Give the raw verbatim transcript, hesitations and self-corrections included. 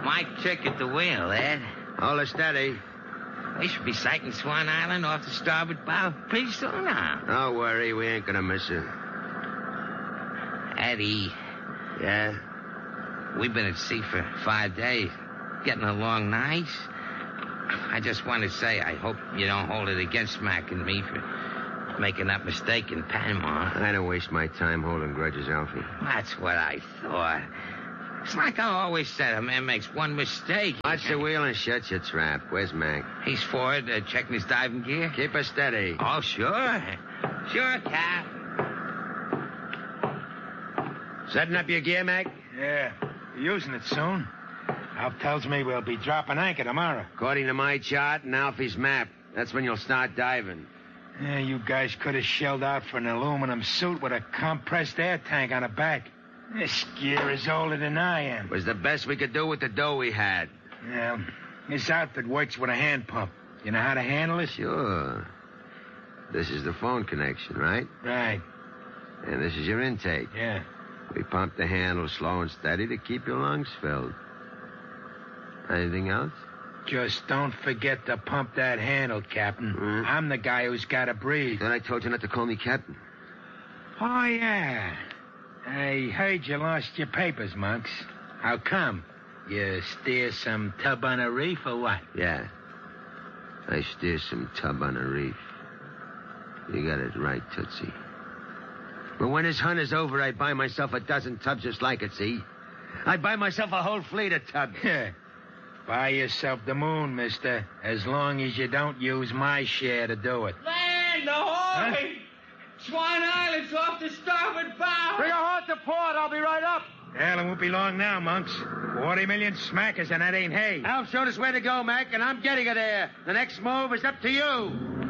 My trick at the wheel, Ed. Hold her steady. We should be sighting Swan Island off the starboard bow pretty soon now. Don't worry, we ain't gonna miss her. Eddie. Yeah? We've been at sea for five days. Getting along nice. I just want to say I hope you don't hold it against Mac and me for making that mistake in Panama. I don't waste my time holding grudges, Alfie. That's what I thought. It's like I always said, a man makes one mistake. Watch the wheel and shut your trap. Where's Mac? He's forward, uh, checking his diving gear. Keep her steady. Oh, sure. Sure, Cap. Setting up your gear, Mac? Yeah, using it soon. Alf tells me we'll be dropping anchor tomorrow. According to my chart and Alfie's map, that's when you'll start diving. Yeah, you guys could have shelled out for an aluminum suit with a compressed air tank on the back. This gear is older than I am. It was the best we could do with the dough we had. Yeah, this outfit works with a hand pump. You know how to handle it? Sure. This is the phone connection, right? Right. And this is your intake. Yeah. We pump the handle slow and steady to keep your lungs filled. Anything else? Just don't forget to pump that handle, Captain. Mm. I'm the guy who's got to breathe. Thought I told you not to call me Captain. Oh, yeah. I heard you lost your papers, Monks. How come? You steer some tub on a reef or what? Yeah. I steer some tub on a reef. You got it right, Tootsie. But when this hunt is over, I buy myself a dozen tubs just like it, see? I buy myself a whole fleet of tubs. Yeah. Buy yourself the moon, mister, as long as you don't use my share to do it. Land ahoy! Huh? Swan Island's off the starboard bow. Bring a horse to port. I'll be right up. Hell, it won't be long now, Monks. Forty million smackers, and that ain't hay. Alf showed us where to go, Mac, and I'm getting her there. The next move is up to you.